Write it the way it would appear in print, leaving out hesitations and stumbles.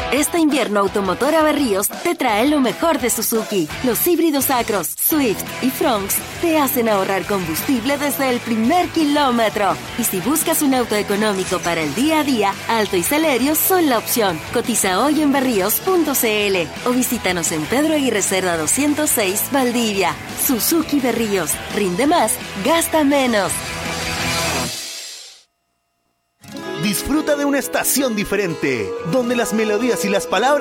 Este invierno Automotora Berríos te trae lo mejor de Suzuki. Los híbridos Acros, Swift y Fronx te hacen ahorrar combustible desde el primer kilómetro. Y si buscas un auto económico para el día a día, Alto y Celerio son la opción. Cotiza hoy en berríos.cl o visítanos en Pedro Aguirre Cerda 206, Valdivia. Suzuki Berríos. Rinde más, gasta menos. Disfruta de una estación diferente, donde las melodías y las palabras